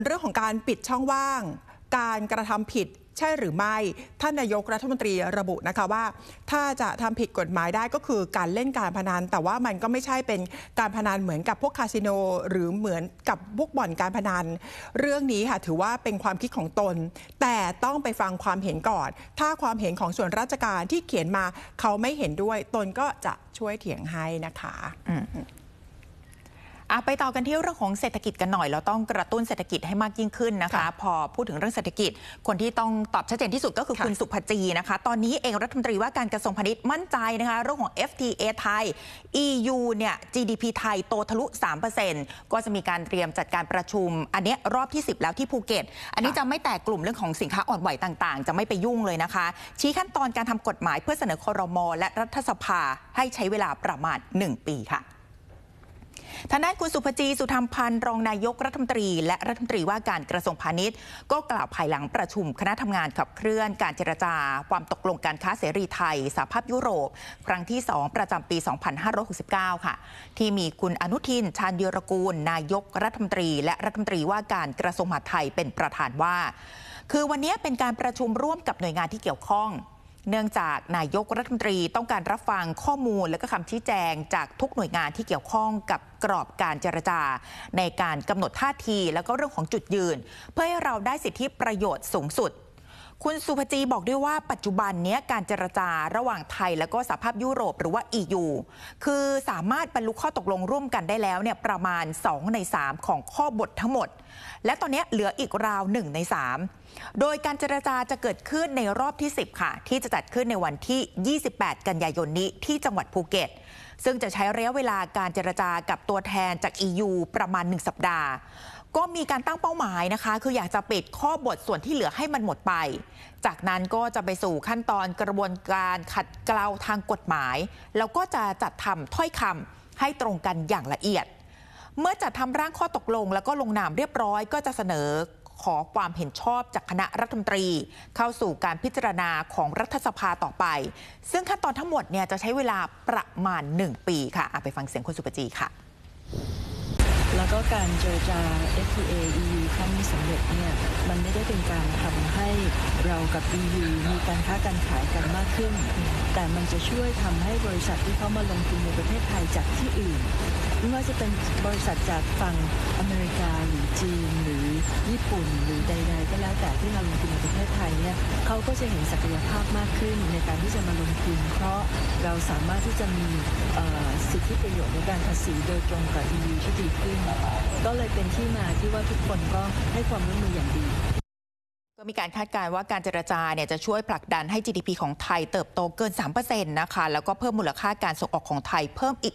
เรื่องของการปิดช่องว่างการกระทำผิดใช่หรือไม่ท่านนายกรัฐมนตรีระบุนะคะว่าถ้าจะทำผิดกฎหมายได้ก็คือการเล่นการพนันแต่ว่ามันก็ไม่ใช่เป็นการพนันเหมือนกับพวกคาสิโนหรือเหมือนกับพวกบ่อนการพนันเรื่องนี้ค่ะถือว่าเป็นความคิดของตนแต่ต้องไปฟังความเห็นก่อนถ้าความเห็นของส่วนราชการที่เขียนมาเขาไม่เห็นด้วยตนก็จะช่วยเถียงให้นะคะไปต่อกันที่เรื่องของเศรษฐกิจกันหน่อยเราต้องกระตุ้นเศรษฐกิจให้มากยิ่งขึ้นนะคะพอพูดถึงเรื่องเศรษฐกิจคนที่ต้องตอบชัดเจนที่สุดก็คือคุณสุภจีนะคะตอนนี้เองรัฐมนตรีว่าการกระทรวงพาณิชย์มั่นใจนะคะเรื่องของ FTA ไทย EU เนี่ย GDP ไทยโตทะลุ 3% ก็จะมีการเตรียมจัดการประชุมอันนี้รอบที่10แล้วที่ภูเก็ตอันนี้จะไม่แตะกลุ่มเรื่องของสินค้าอ่อนไหวต่างๆจะไม่ไปยุ่งเลยนะคะชี้ขั้นตอนการทำกฎหมายเพื่อเสนอครม.และรัฐสภาให้ใช้เวลาประมาณ1 ปีค่ะทางด้านคุณสุภจีสุธรรมพันธ์รองนายกรัฐมนตรีและรัฐมนตรีว่าการกระทรวงพาณิชย์ก็กล่าวภายหลังประชุมคณะทำงานขับเคลื่อนการเจรจาความตกลงการค้าเสรีไทยสหภาพยุโรปครั้งที่2ประจำปี 2569 ค่ะที่มีคุณอนุทินชาญวีรกูลนายกรัฐมนตรีและรัฐมนตรีว่าการกระทรวงมหาดไทยเป็นประธานว่าคือวันนี้เป็นการประชุมร่วมกับหน่วยงานที่เกี่ยวข้องเนื่องจากนายกรัฐมนตรีต้องการรับฟังข้อมูลและก็คำชี้แจงจากทุกหน่วยงานที่เกี่ยวข้องกับกรอบการเจรจาในการกำหนดท่าทีและก็เรื่องของจุดยืนเพื่อให้เราได้สิทธิประโยชน์สูงสุดคุณสุภจีบอกด้วยว่าปัจจุบันนี้การเจรจาระหว่างไทยและก็สหภาพยุโรปหรือว่า EU คือสามารถบรรลุข้อตกลงร่วมกันได้แล้วเนี่ยประมาณ2 ใน 3ของข้อบททั้งหมดและตอนนี้เหลืออีกราว1 ใน 3โดยการเจรจาจะเกิดขึ้นในรอบที่10ค่ะที่จะจัดขึ้นในวันที่28 กันยายนนี้ที่จังหวัดภูเก็ตซึ่งจะใช้ระยะเวลาการเจรจากับตัวแทนจาก EU ประมาณ1 สัปดาห์ก็มีการตั้งเป้าหมายนะคะคืออยากจะปิดข้อบทส่วนที่เหลือให้มันหมดไปจากนั้นก็จะไปสู่ขั้นตอนกระบวนการขัดเกลาทางกฎหมายแล้วก็จะจัดทำถ้อยคำให้ตรงกันอย่างละเอียดเมื่อจัดทำร่างข้อตกลงแล้วก็ลงนามเรียบร้อยก็จะเสนอขอความเห็นชอบจากคณะรัฐมนตรีเข้าสู่การพิจารณาของรัฐสภาต่อไปซึ่งขั้นตอนทั้งหมดเนี่ยจะใช้เวลาประมาณ1 ปีค่ะไปฟังเสียงคุณสุปจีค่ะแล้วก็การเจรจา FTA EU ครั้งนี้สำเร็จเนี่ยมันไม่ได้เป็นการทำให้เรากับ EU มีการค้าการขายกันมากขึ้นแต่มันจะช่วยทำให้บริษัทที่เข้ามาลงทุนในประเทศไทยจากที่อื่นไม่ว่าจะเป็นบริษัทจากฝั่งอเมริกาหรือจีนหรือญี่ปุ่นหรือใดๆก็แล้วแต่ที่มาลงทุนในประเทศไทยเนี่ยเขาก็จะเห็นศักยภาพมากขึ้นในการที่จะมาลงทุนเพราะเราสามารถที่จะมีสิทธิประโยชน์ในการภาษีโดยตรงกับ EU ที่ดีขึ้นก็เลยเป็นที่มาที่ว่าทุกคนก็ให้ความร่วมมืออย่างดีก็มีการคาดการณ์ว่าการเจรจาเนี่ยจะช่วยผลักดันให้ GDP ของไทยเติบโตเกิน 3% นะคะแล้วก็เพิ่มมูลค่าการส่งออกของไทยเพิ่มอีก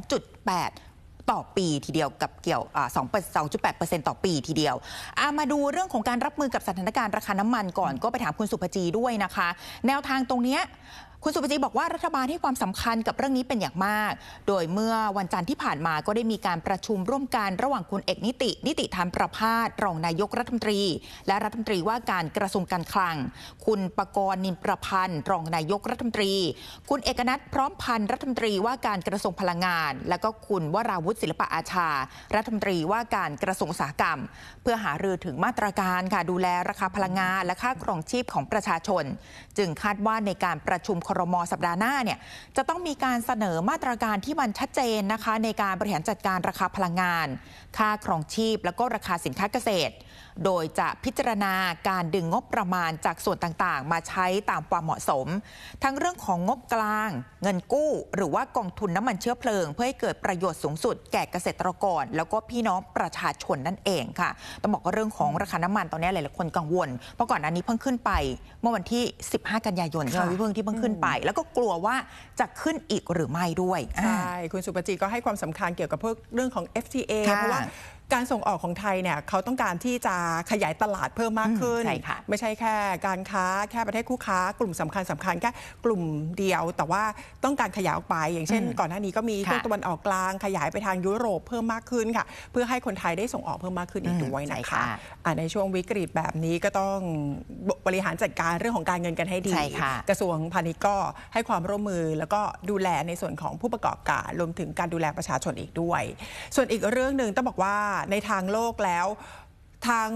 2.8 ต่อปีทีเดียวกับเกี่ยว2.8% ต่อปีทีเดียวมาดูเรื่องของการรับมือกับสถานการณ์ราคาน้ำมันก่อนก็ไปถามคุณสุภจีด้วยนะคะแนวทางตรงนี้คุณสุภจีบอกว่ารัฐบาลให้ความสำคัญกับเรื่องนี้เป็นอย่างมากโดยเมื่อวันจันทร์ที่ผ่านมาก็ได้มีการประชุมร่วมกันระหว่างคุณเอกนิติธรรมประภาสรองนายกรัฐมนตรีและรัฐมนตรีว่าการกระทรวงการคลังคุณปกรณ์นินประพันธ์รองนายกรัฐมนตรีคุณเอกนัทพร้อมพันธ์รัฐมนตรีว่าการกระทรวงพลังงานและก็คุณวราวุฒิศิลปะอาชารัฐมนตรีว่าการกระทรวงอุตสาหกรรมเพื่อหารือถึงมาตรการค่ะดูแลราคาพลังงานและค่าครองชีพของประชาชนจึงคาดว่าในการประชุมครม.สัปดาห์หน้าเนี่ยจะต้องมีการเสนอมาตรการที่มันชัดเจนนะคะในการบริหารจัดการราคาพลังงานค่าครองชีพแล้วก็ราคาสินค้าเกษตรโดยจะพิจารณาการดึงงบประมาณจากส่วนต่างๆมาใช้ตามความเหมาะสมทั้งเรื่องของงบกลางเงินกู้หรือว่ากองทุนน้ำมันเชื้อเพลิงเพื่อให้เกิดประโยชน์สูงสุดแก่เกษตรกรแล้วก็พี่น้องประชาชนนั่นเองค่ะต้องบอกว่าเรื่องของราคาน้ำมันตอนนี้หลายๆคนกังวลเพราะก่อนหน้านี้เพิ่งขึ้นไปเมื่อวันที่15 กันยายนใช่ไหมพี่เพิ่งที่เพิ่งขึ้นไปแล้วก็กลัวว่าจะขึ้นอีกหรือไม่ด้วยใช่คุณสุปจีก็ให้ความสำคัญเกี่ยวกับพวกเรื่องของ FTA เพราะว่าการส่งออกของไทยเนี่ยเขาต้องการที่จะขยายตลาดเพิ่มมากขึ้นไม่ใช่แค่การค้าแค่ประเทศคู่ค้ากลุ่มสำคัญแค่กลุ่มเดียวแต่ว่าต้องการขยายออกไปอย่างเช่นก่อนหน้านี้ก็มีภาคตะวันออกกลางขยายไปทางยุโรปเพิ่มมากขึ้นค่ะเพื่อให้คนไทยได้ส่งออกเพิ่มมากขึ้นอีกด้วยนะคะในช่วงวิกฤตแบบนี้ก็ต้องบริหารจัดการเรื่องของการเงินกันให้ดีกระทรวงพาณิชย์ก็ให้ความร่วมมือแล้วก็ดูแลในส่วนของผู้ประกอบการรวมถึงการดูแลประชาชนอีกด้วยส่วนอีกเรื่องหนึ่งต้องบอกว่าในทางโลกแล้วทาง